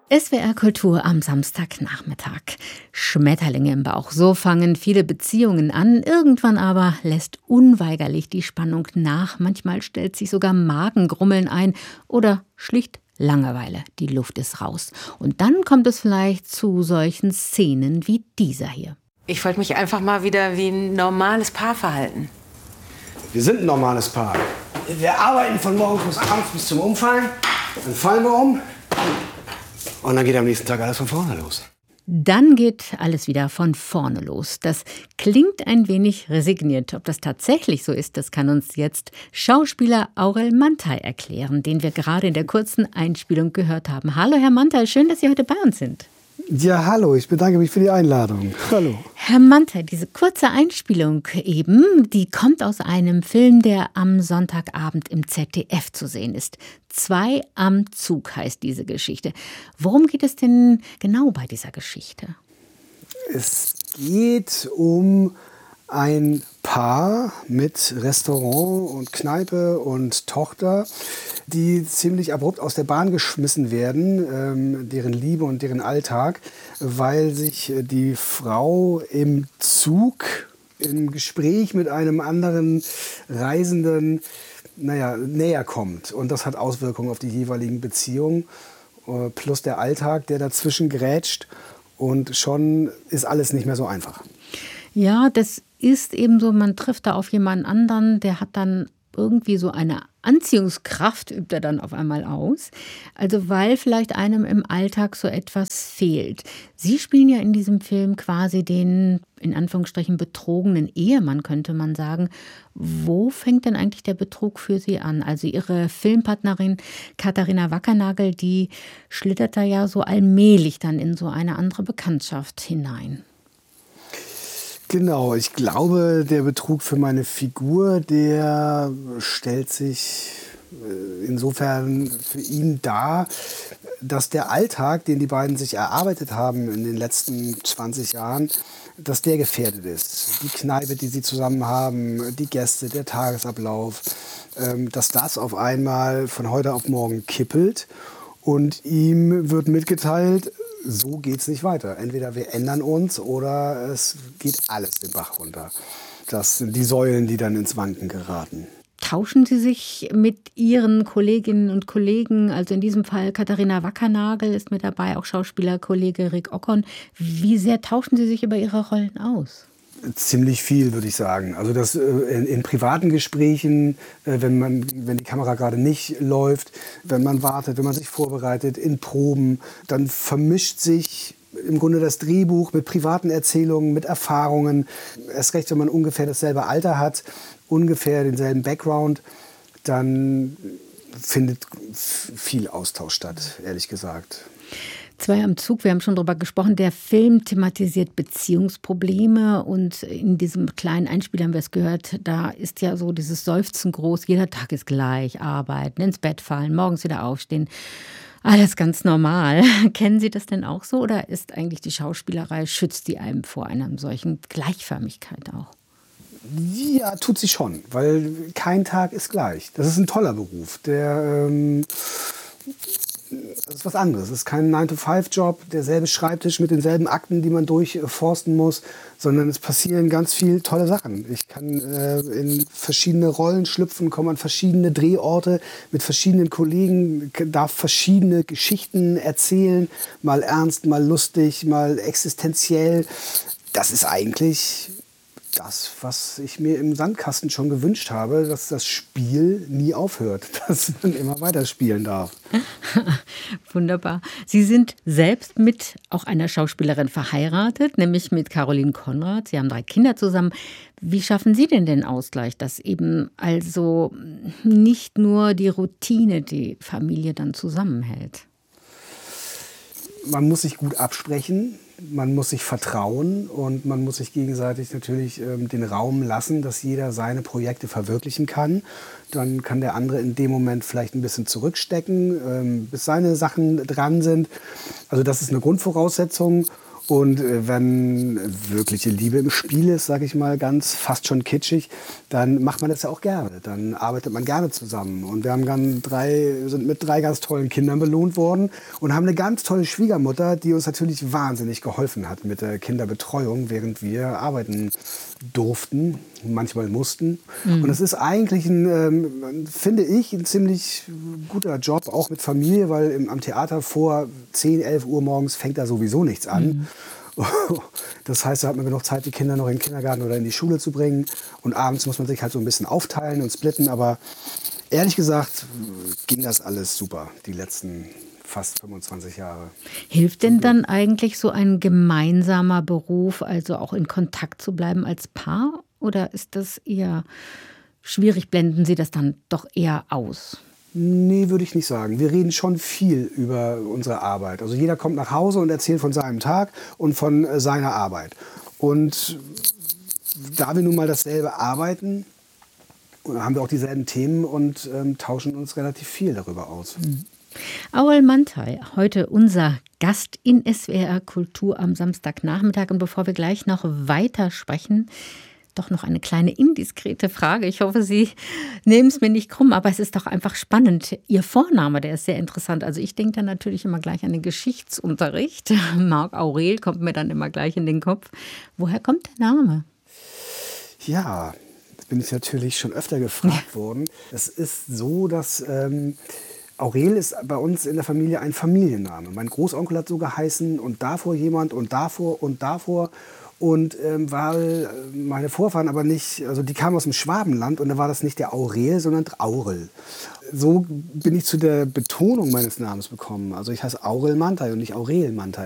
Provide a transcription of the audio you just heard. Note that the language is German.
SWR Kultur am Samstagnachmittag. Schmetterlinge im Bauch, so fangen viele Beziehungen an. Irgendwann aber lässt unweigerlich die Spannung nach. Manchmal stellt sich sogar Magengrummeln ein oder schlicht Langeweile. Die Luft ist raus. Und dann kommt es vielleicht zu solchen Szenen wie dieser hier. Ich wollte mich einfach mal wieder wie ein normales Paar verhalten. Wir sind ein normales Paar. Wir arbeiten von morgens bis abends bis zum Umfallen. Dann fallen wir um. Und dann geht am nächsten Tag alles von vorne los. Dann geht alles wieder von vorne los. Das klingt ein wenig resigniert. Ob das tatsächlich so ist, das kann uns jetzt Schauspieler Aurel Mantai erklären, den wir gerade in der kurzen Einspielung gehört haben. Hallo Herr Mantai, schön, dass Sie heute bei uns sind. Ja, hallo, ich bedanke mich für die Einladung. Hallo. Herr Mantai, diese kurze Einspielung eben, die kommt aus einem Film, der am Sonntagabend im ZDF zu sehen ist. 2 am Zug heißt diese Geschichte. Worum geht es denn genau bei dieser Geschichte? Es geht um ein Paar mit Restaurant und Kneipe und Tochter, die ziemlich abrupt aus der Bahn geschmissen werden, deren Liebe und deren Alltag, weil sich die Frau im Zug im Gespräch mit einem anderen Reisenden näher kommt. Und das hat Auswirkungen auf die jeweiligen Beziehungen, plus der Alltag, der dazwischen grätscht. Und schon ist alles nicht mehr so einfach. Ja, das ist eben so, man trifft da auf jemanden anderen, der hat dann irgendwie so eine Anziehungskraft, übt er dann auf einmal aus. Also weil vielleicht einem im Alltag so etwas fehlt. Sie spielen ja in diesem Film quasi den, in Anführungsstrichen, betrogenen Ehemann, könnte man sagen. Wo fängt denn eigentlich der Betrug für Sie an? Also Ihre Filmpartnerin Katharina Wackernagel, die schlittert da ja so allmählich dann in so eine andere Bekanntschaft hinein. Genau, ich glaube, der Betrug für meine Figur, der stellt sich insofern für ihn dar, dass der Alltag, den die beiden sich erarbeitet haben in den letzten 20 Jahren, dass der gefährdet ist. Die Kneipe, die sie zusammen haben, die Gäste, der Tagesablauf, dass das auf einmal von heute auf morgen kippelt und ihm wird mitgeteilt, so geht's nicht weiter. Entweder wir ändern uns oder es geht alles den Bach runter. Das sind die Säulen, die dann ins Wanken geraten. Tauschen Sie sich mit Ihren Kolleginnen und Kollegen, also in diesem Fall Katharina Wackernagel ist mit dabei, auch Schauspielerkollege Rick Ockon. Wie sehr tauschen Sie sich über Ihre Rollen aus? Ziemlich viel, würde ich sagen. Also das in privaten Gesprächen, wenn die Kamera gerade nicht läuft, wenn man wartet, wenn man sich vorbereitet, in Proben, dann vermischt sich im Grunde das Drehbuch mit privaten Erzählungen, mit Erfahrungen. Erst recht, wenn man ungefähr dasselbe Alter hat, ungefähr denselben Background, dann findet viel Austausch statt, ehrlich gesagt. 2 am Zug, wir haben schon darüber gesprochen. Der Film thematisiert Beziehungsprobleme und in diesem kleinen Einspieler haben wir es gehört, da ist ja so dieses Seufzen groß, jeder Tag ist gleich, arbeiten, ins Bett fallen, morgens wieder aufstehen. Alles ganz normal. Kennen Sie das denn auch so oder ist eigentlich die Schauspielerei, schützt die einem vor einer solchen Gleichförmigkeit auch? Ja, tut sie schon, weil kein Tag ist gleich. Das ist ein toller Beruf, das ist was anderes. Es ist kein 9-to-5-Job, derselbe Schreibtisch mit denselben Akten, die man durchforsten muss, sondern es passieren ganz viele tolle Sachen. Ich kann in verschiedene Rollen schlüpfen, komme an verschiedene Drehorte mit verschiedenen Kollegen, darf verschiedene Geschichten erzählen, mal ernst, mal lustig, mal existenziell. Das ist eigentlich das, was ich mir im Sandkasten schon gewünscht habe, dass das Spiel nie aufhört, dass man immer weiter spielen darf. Wunderbar. Sie sind selbst mit auch einer Schauspielerin verheiratet, nämlich mit Caroline Konrad. Sie haben 3 Kinder zusammen. Wie schaffen Sie denn den Ausgleich, dass eben also nicht nur die Routine die Familie dann zusammenhält? Man muss sich gut absprechen. Man muss sich vertrauen und man muss sich gegenseitig natürlich den Raum lassen, dass jeder seine Projekte verwirklichen kann. Dann kann der andere in dem Moment vielleicht ein bisschen zurückstecken, bis seine Sachen dran sind. Also das ist eine Grundvoraussetzung. Und wenn wirkliche Liebe im Spiel ist, sage ich mal, fast schon kitschig, dann macht man das ja auch gerne. Dann arbeitet man gerne zusammen. Und wir haben sind mit 3 ganz tollen Kindern belohnt worden und haben eine ganz tolle Schwiegermutter, die uns natürlich wahnsinnig geholfen hat mit der Kinderbetreuung, während wir arbeiten durften, manchmal mussten. Und das ist eigentlich finde ich, ein ziemlich guter Job, auch mit Familie, weil am Theater vor 10, 11 Uhr morgens fängt da sowieso nichts an. Das heißt, da hat man genug Zeit, die Kinder noch in den Kindergarten oder in die Schule zu bringen. Und abends muss man sich halt so ein bisschen aufteilen und splitten. Aber ehrlich gesagt ging das alles super, die letzten fast 25 Jahre. Hilft denn dann eigentlich so ein gemeinsamer Beruf, also auch in Kontakt zu bleiben als Paar? Oder ist das eher schwierig? Blenden Sie das dann doch eher aus? Nee, würde ich nicht sagen. Wir reden schon viel über unsere Arbeit. Also jeder kommt nach Hause und erzählt von seinem Tag und von seiner Arbeit. Und da wir nun mal dasselbe arbeiten, haben wir auch dieselben Themen und tauschen uns relativ viel darüber aus. Aurel Mantai, heute unser Gast in SWR Kultur am Samstagnachmittag. Und bevor wir gleich noch weiter sprechen, doch noch eine kleine indiskrete Frage. Ich hoffe, Sie nehmen es mir nicht krumm, aber es ist doch einfach spannend. Ihr Vorname, der ist sehr interessant. Also ich denke dann natürlich immer gleich an den Geschichtsunterricht. Marc Aurel kommt mir dann immer gleich in den Kopf. Woher kommt der Name? Ja, das bin ich natürlich schon öfter gefragt worden. Es ist so, dass Aurel ist bei uns in der Familie ein Familienname. Mein Großonkel hat so geheißen und davor jemand und davor und davor. Und weil meine Vorfahren aber nicht, also die kamen aus dem Schwabenland und da war das nicht der Aurel, sondern Aurel. So bin ich zu der Betonung meines Namens gekommen. Also ich heiße Aurel Mantai und nicht Aurel Mantai.